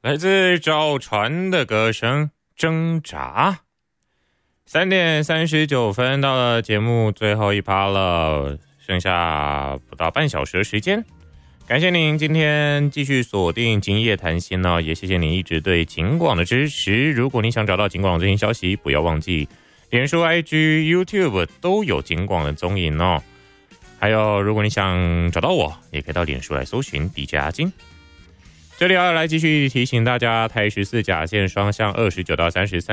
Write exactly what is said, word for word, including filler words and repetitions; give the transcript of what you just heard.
来自赵传的歌声挣扎。三点三十九分到了节目最后一趴了，剩下不到半小时的时间。感谢您今天继续锁定今夜谈心呢，也谢谢您一直对警广的支持。如果你想找到警广最新消息，不要忘记脸书、I G、YouTube 都有警广的踪影哦。还有，如果你想找到我，也可以到脸书来搜寻 D J 阿金。这里要来继续提醒大家，台十四甲线双向二十九到三十三